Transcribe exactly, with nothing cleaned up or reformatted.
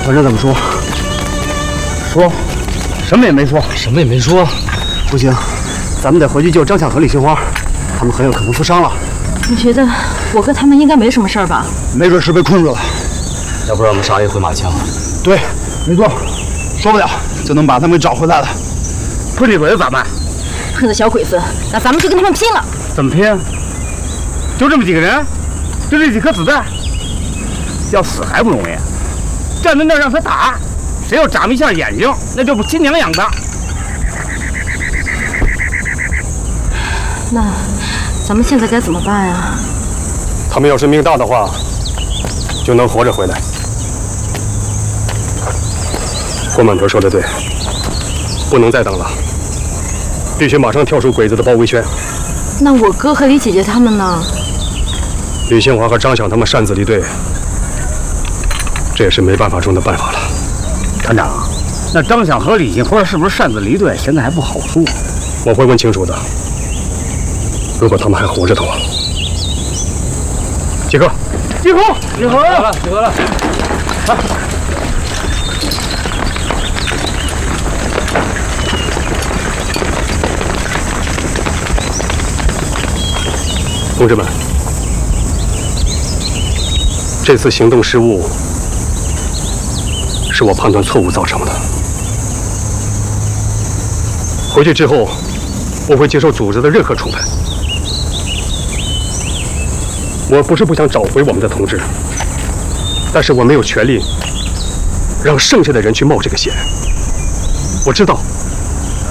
团长怎么说？说，什么也没说， 什么也没说。 不行，咱们得回去救张巧和李杏花，他们很有可能负伤了。 我觉得我哥他们应该没什么事儿吧？ 没准是被困住了。 要不然我们杀一回马枪。 对，没错，说不了就能把他们找回来了。 混这鬼子咋办？ 混子小鬼子，那咱们就跟他们拼了！ 怎么拼？就这么几个人，就这几颗子弹，要死还不容易。站在那儿让他打，谁要眨一下眼睛，那就不亲娘养的。 那咱们现在该怎么办呀？ 他们要是命大的话，就能活着回来。郭满头说的对，不能再等了，必须马上跳出鬼子的包围圈。 那我哥和李姐姐他们呢？ 李杏华和张晓他们擅自离队，这也是没办法中的办法了。 团长，那张晓和李杏花是不是擅自离队？现在还不好说。 我会问清楚的。如果他们还活着的话，集合！ 集合！集合了！集合了！ 来。 同志们，这次行动失误是我判断错误造成的。回去之后，我会接受组织的任何处分。我不是不想找回我们的同志，但是我没有权利让剩下的人去冒这个险。我知道